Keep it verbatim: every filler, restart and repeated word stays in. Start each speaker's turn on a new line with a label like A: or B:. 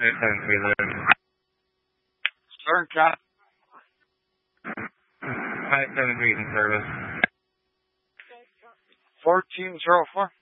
A: eight seven three eleven.
B: Stern Count.
A: five seven three in service.
B: fourteen zero four.